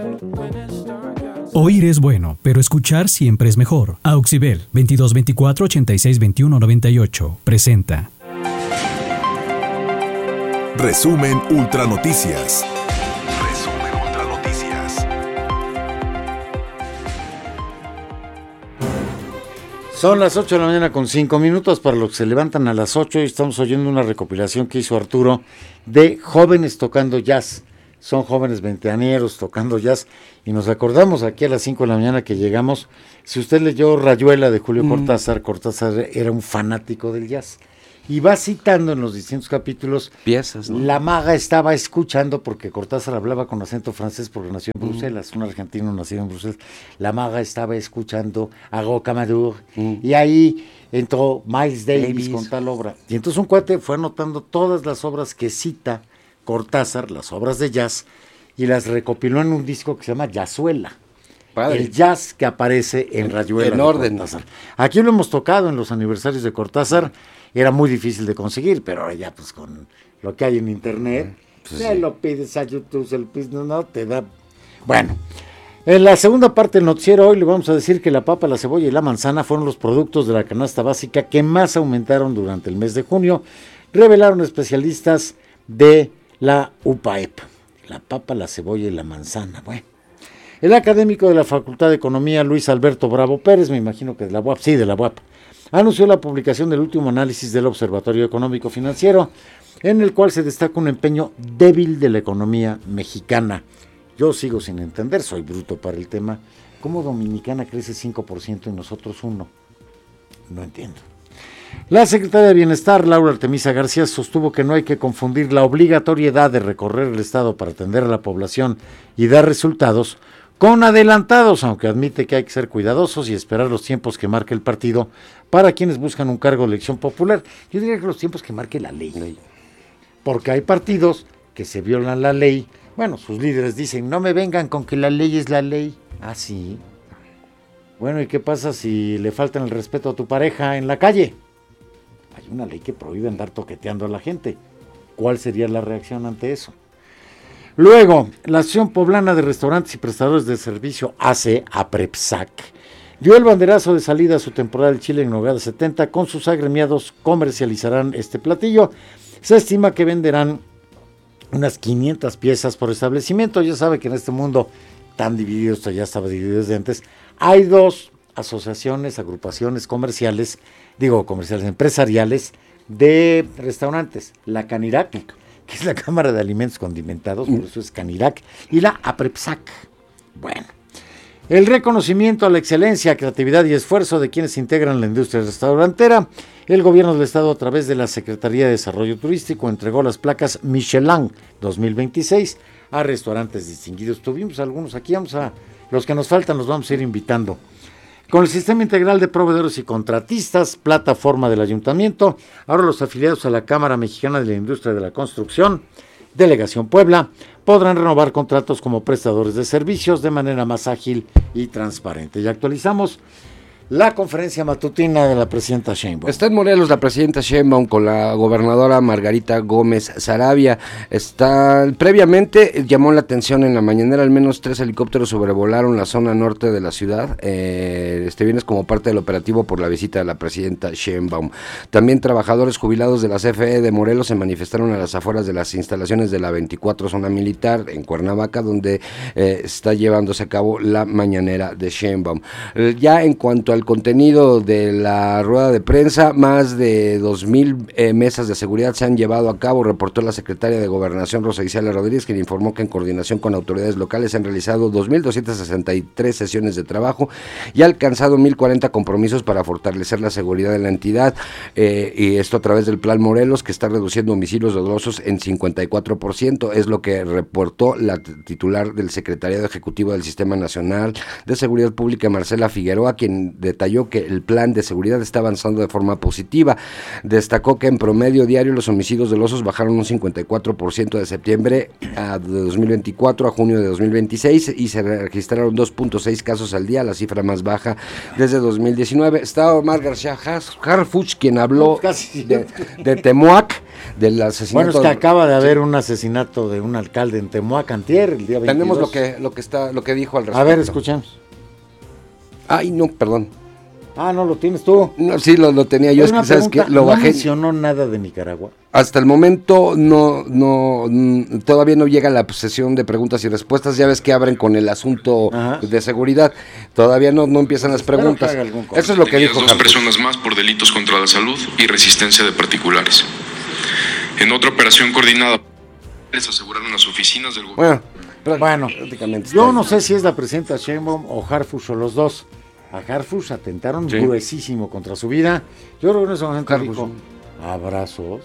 Oír es bueno, pero escuchar siempre es mejor. Auxibel 2224 86 21 98 presenta Resumen Ultra Noticias. Son las 8 de la mañana con 5 minutos para los que se levantan a las 8 y estamos oyendo una recopilación que hizo Arturo de jóvenes tocando jazz. Son jóvenes veinteañeros tocando jazz y nos acordamos aquí a las 5 de la mañana que llegamos. Si usted leyó Rayuela de Julio Cortázar, Cortázar era un fanático del jazz. Y va citando en los distintos capítulos piezas, ¿no? La maga estaba escuchando, porque Cortázar hablaba con acento francés porque nació en Bruselas, un argentino nacido en Bruselas. La maga estaba escuchando a Rocamadour y ahí entró Miles Davis con tal obra. Y entonces un cuate fue anotando todas las obras que cita Cortázar, las obras de jazz, y las recopiló en un disco que se llama Jazzuela. Padre. El jazz que aparece en Rayuela. En orden. Cortázar. Aquí lo hemos tocado en los aniversarios de Cortázar. Era muy difícil de conseguir, pero ahora ya pues con lo que hay en internet, se lo pides a YouTube, se lo pides, no, te da. Bueno, en la segunda parte del noticiero hoy le vamos a decir que la papa, la cebolla y la manzana fueron los productos de la canasta básica que más aumentaron durante el mes de junio, revelaron especialistas de la UPAEP. La papa, la cebolla y la manzana, bueno. El académico de la Facultad de Economía, Luis Alberto Bravo Pérez, me imagino que de la UAP, sí, de la UAP, anunció la publicación del último análisis del Observatorio Económico Financiero, en el cual se destaca un empeño débil de la economía mexicana. Yo sigo sin entender, soy bruto para el tema, ¿cómo Dominicana crece 5% y nosotros 1%? No entiendo. La secretaria de Bienestar, Laura Artemisa García, sostuvo que no hay que confundir la obligatoriedad de recorrer el Estado para atender a la población y dar resultados con adelantados, aunque admite que hay que ser cuidadosos y esperar los tiempos que marque el partido para quienes buscan un cargo de elección popular. Yo diría que los tiempos que marque la ley, porque hay partidos que se violan la ley. Bueno, sus líderes dicen, no me vengan con que la ley es la ley. Ah, sí. Bueno, ¿y qué pasa si le faltan el respeto a tu pareja en la calle? Hay una ley que prohíbe andar toqueteando a la gente. ¿Cuál sería la reacción ante eso? Luego, la Asociación Poblana de Restaurantes y Prestadores de Servicio, APREPSAC, dio el banderazo de salida a su temporada del chile en nogada 70. Con sus agremiados comercializarán este platillo. Se estima que venderán unas 500 piezas por establecimiento. Ya sabe que en este mundo tan dividido, esto ya estaba dividido desde antes, hay dos asociaciones, agrupaciones comerciales empresariales de restaurantes. La Canirac, que es la Cámara de Alimentos Condimentados, por eso es Canirac, y la APREPSAC. Bueno, el reconocimiento a la excelencia, creatividad y esfuerzo de quienes integran la industria restaurantera. El gobierno del estado, a través de la Secretaría de Desarrollo Turístico, entregó las placas Michelin 2026 a restaurantes distinguidos. Tuvimos algunos aquí, los que nos faltan los vamos a ir invitando. Con el Sistema Integral de Proveedores y Contratistas, plataforma del Ayuntamiento, ahora los afiliados a la Cámara Mexicana de la Industria de la Construcción, Delegación Puebla, podrán renovar contratos como prestadores de servicios de manera más ágil y transparente. Y actualizamos la conferencia matutina de la presidenta Sheinbaum. Está en Morelos la presidenta Sheinbaum con la gobernadora Margarita Gómez Saravia. Previamente llamó la atención en la mañanera, al menos 3 helicópteros sobrevolaron la zona norte de la ciudad, este viernes como parte del operativo por la visita de la presidenta Sheinbaum. También trabajadores jubilados de la CFE de Morelos se manifestaron a las afueras de las instalaciones de la 24 zona militar en Cuernavaca, donde está llevándose a cabo la mañanera de Sheinbaum. Ya en cuanto al contenido de la rueda de prensa, más de 2,000 mesas de seguridad se han llevado a cabo, reportó la secretaria de Gobernación Rosa Isela Rodríguez, quien informó que en coordinación con autoridades locales se han realizado 2,263 sesiones de trabajo y ha alcanzado 1,040 compromisos para fortalecer la seguridad de la entidad, y esto a través del Plan Morelos, que está reduciendo homicidios dolosos en 54%, es lo que reportó la titular del Secretariado Ejecutivo del Sistema Nacional de Seguridad Pública, Marcela Figueroa, quien detalló que el plan de seguridad está avanzando de forma positiva. Destacó que en promedio diario los homicidios dolosos bajaron un 54% de septiembre de 2024 a junio de 2026 y se registraron 2.6 casos al día, la cifra más baja desde 2019. Está Omar García Harfuch, quien habló de Temuac, del asesinato. Bueno, es que acaba de haber un asesinato de un alcalde en Temuac antier, el día 22. Tenemos lo que dijo al respecto. A ver, escuchemos. Ay, no, perdón. Ah, no, lo tienes tú. No, sí, lo tenía yo, es que sabes que lo bajé. ¿No mencionó nada de Nicaragua? Hasta el momento todavía no llega la sesión de preguntas y respuestas. Ya ves que abren con el asunto de seguridad. Todavía no empiezan las preguntas. Eso es lo que dijo. 2 personas más por delitos contra la salud y resistencia de particulares. En otra operación coordinada, les aseguraron las oficinas del gobierno. Bueno, yo no sé si es la presidenta Sheinbaum o Harfuch o los dos. A Harfuch atentaron gruesísimo contra su vida. Yo creo que en ese momento dijo, abrazos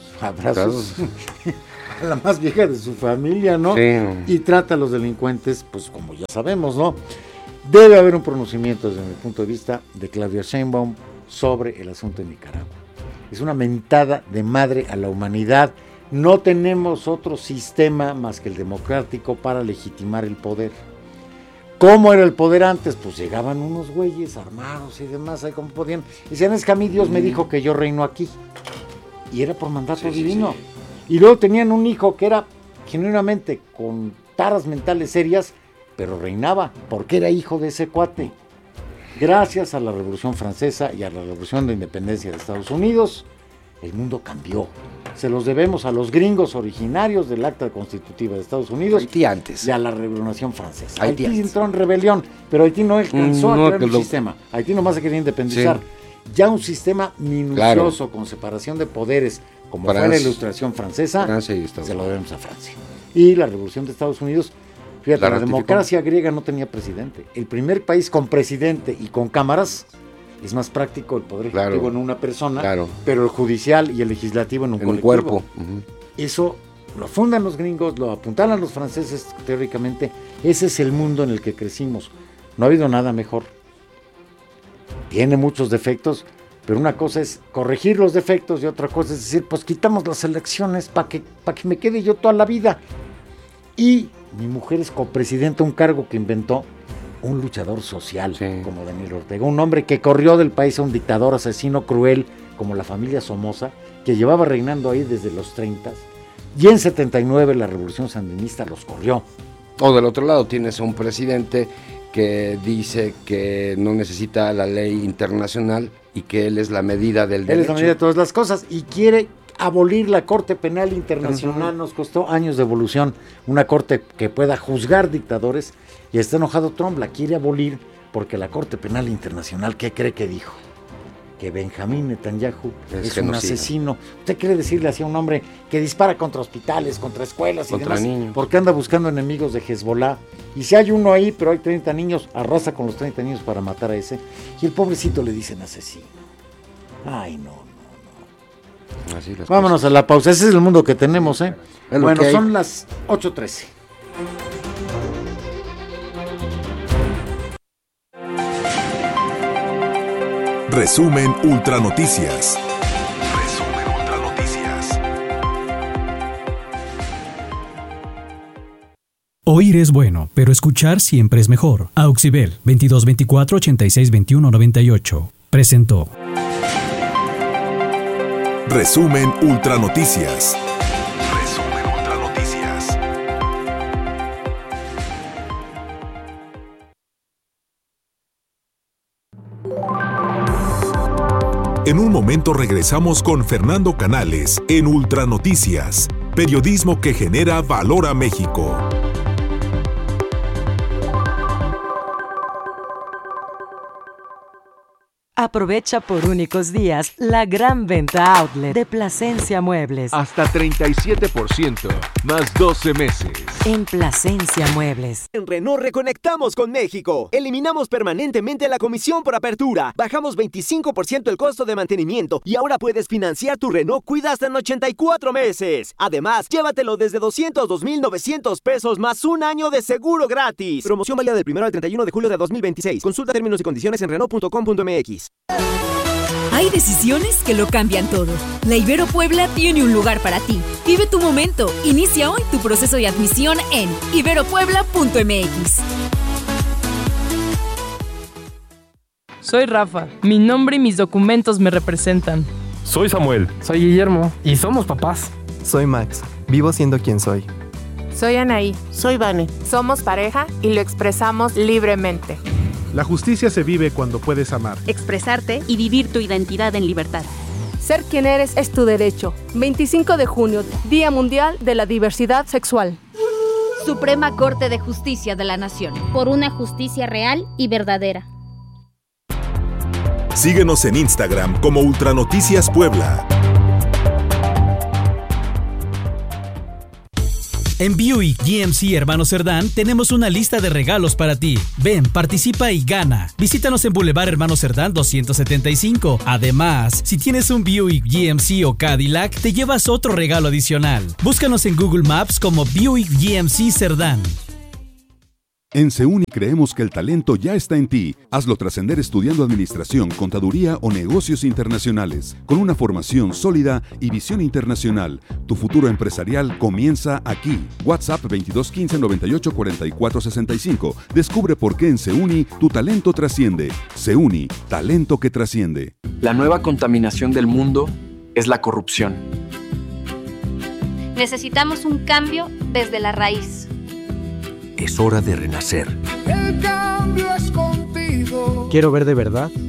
a la más vieja de su familia, ¿no? Sí. Y trata a los delincuentes, pues como ya sabemos, ¿no? Debe haber un pronunciamiento desde mi punto de vista de Claudia Sheinbaum sobre el asunto de Nicaragua. Es una mentada de madre a la humanidad. No tenemos otro sistema más que el democrático para legitimar el poder. ¿Cómo era el poder antes? Pues llegaban unos güeyes armados y demás, ahí como podían. Decían, es que a mí Dios me dijo que yo reino aquí. Y era por mandato divino. Y luego tenían un hijo que era genuinamente con taras mentales serias, pero reinaba, porque era hijo de ese cuate. Gracias a la Revolución Francesa y a la Revolución de Independencia de Estados Unidos, el mundo cambió. Se los debemos a los gringos originarios del Acta Constitutiva de Estados Unidos Haití antes. Y a la Revolución Francesa. Haití entró en rebelión, pero Haití no alcanzó a crear un sistema. Haití nomás se quería independizar. Sí. Ya un sistema minucioso, con separación de poderes, como fue la Ilustración Francesa, se lo debemos a Francia. Y la Revolución de Estados Unidos, fíjate, la democracia griega no tenía presidente. El primer país con presidente y con cámaras. Es más práctico el poder ejecutivo en una persona, pero el judicial y el legislativo en un cuerpo. Eso lo fundan los gringos, lo apuntalan los franceses teóricamente. Ese es el mundo en el que crecimos. No ha habido nada mejor. Tiene muchos defectos, pero una cosa es corregir los defectos y otra cosa es decir, pues quitamos las elecciones para que me quede yo toda la vida. Y mi mujer es copresidenta, un cargo que inventó un luchador social como Daniel Ortega, un hombre que corrió del país a un dictador asesino cruel como la familia Somoza, que llevaba reinando ahí desde los 30, y en 79 la Revolución Sandinista los corrió. O del otro lado tienes a un presidente que dice que no necesita la ley internacional y que él es la medida del derecho. Él es la medida de todas las cosas y quiere abolir la Corte Penal Internacional. Nos costó años de evolución, una corte que pueda juzgar dictadores, y está enojado Trump, la quiere abolir porque la Corte Penal Internacional, ¿qué cree que dijo? Que Benjamín Netanyahu es un asesino. ¿Usted quiere decirle así a un hombre que dispara contra hospitales, contra escuelas y demás? Niños. Porque anda buscando enemigos de Hezbollah. Y si hay uno ahí, pero hay 30 niños, arrasa con los 30 niños para matar a ese. Y el pobrecito le dicen asesino. Ay, no. Así vámonos a la pausa. Ese es el mundo que tenemos, ¿eh? Bueno, son las 8:13. Resumen Ultra Noticias. Oír es bueno, pero escuchar siempre es mejor. Auxibel 2224-862198 presentó Resumen Ultra Noticias. En un momento regresamos con Fernando Canales en Ultra Noticias, periodismo que genera valor a México. Aprovecha por únicos días la gran venta outlet de Plasencia Muebles. Hasta 37%, más 12 meses. En Plasencia Muebles. En Renault reconectamos con México. Eliminamos permanentemente la comisión por apertura. Bajamos 25% el costo de mantenimiento y ahora puedes financiar tu Renault Kwid hasta en 84 meses. Además, llévatelo desde 202,900 pesos más un año de seguro gratis. Promoción válida del 1 al 31 de julio de 2026. Consulta términos y condiciones en Renault.com.mx. Hay decisiones que lo cambian todo. La Ibero Puebla tiene un lugar para ti. Vive tu momento. Inicia hoy tu proceso de admisión en iberopuebla.mx. Soy Rafa. Mi nombre y mis documentos me representan. Soy Samuel. Soy Guillermo. Y somos papás. Soy Max. Vivo siendo quien soy. Soy Anaí. Soy Vane. Somos pareja y lo expresamos libremente. La justicia se vive cuando puedes amar, expresarte y vivir tu identidad en libertad. Ser quien eres es tu derecho. 25 de junio, Día Mundial de la Diversidad Sexual. Suprema Corte de Justicia de la Nación. Por una justicia real y verdadera. Síguenos en Instagram como Ultranoticias Puebla. En Buick GMC Hermanos Cerdán tenemos una lista de regalos para ti. Ven, participa y gana. Visítanos en Boulevard Hermanos Cerdán 275. Además, si tienes un Buick GMC o Cadillac, te llevas otro regalo adicional. Búscanos en Google Maps como Buick GMC Cerdán. En CEUNI creemos que el talento ya está en ti. Hazlo trascender estudiando administración, contaduría o negocios internacionales. Con una formación sólida y visión internacional, tu futuro empresarial comienza aquí. WhatsApp 2215 98 44 65. Descubre por qué en CEUNI tu talento trasciende. CEUNI, talento que trasciende. La nueva contaminación del mundo es la corrupción. Necesitamos un cambio desde la raíz. Es hora de renacer. El cambio es contigo. Quiero ver de verdad